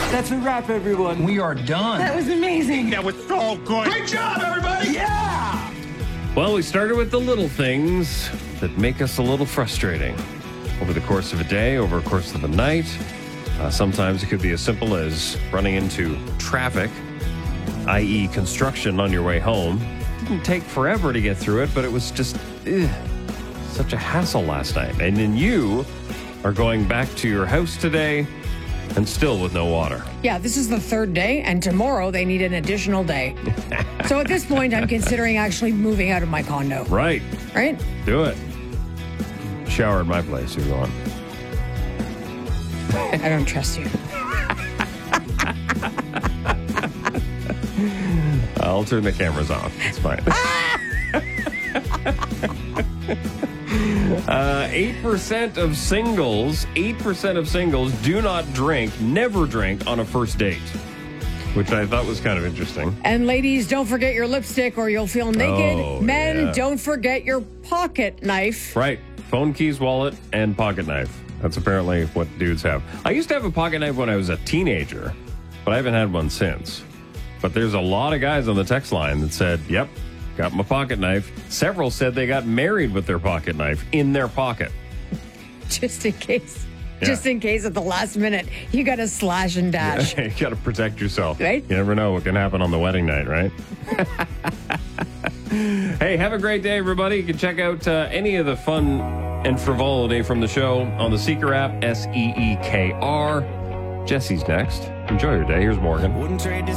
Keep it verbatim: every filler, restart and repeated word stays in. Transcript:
That's a wrap, everyone. We are done. That was amazing. That was so good. Great job, everybody. Yeah! Well, we started with the little things that make us a little frustrating. Over the course of a day, over the course of a night. Uh, sometimes it could be as simple as running into traffic, that is construction on your way home. It didn't take forever to get through it, but it was just ugh, such a hassle last night. And then you are going back to your house today and still with no water. Yeah, this is the third day, and tomorrow they need an additional day. So at this point, I'm considering actually moving out of my condo. Right. Right? Do it. Shower at my place if you want. I don't trust you. I'll turn the cameras off. It's fine. uh, eight percent of singles, eight percent of singles do not drink, never drink on a first date, which I thought was kind of interesting. And ladies, don't forget your lipstick or you'll feel naked. Oh, Men, yeah. don't forget your pocket knife. Right. Phone, keys, wallet, and pocket knife. That's apparently what dudes have. I used to have a pocket knife when I was a teenager, but I haven't had one since. But there's a lot of guys on the text line that said, yep, got my pocket knife. Several said they got married with their pocket knife in their pocket. Just in case. Yeah. Just in case at the last minute, you got to slash and dash. You got to protect yourself. Right? You never know what can happen on the wedding night, right? Hey, have a great day, everybody. You can check out uh, any of the fun and frivolity from the show on the Seeker app, S E E K R. Jesse's next. Enjoy your day. Here's Morgan. Wouldn't trade this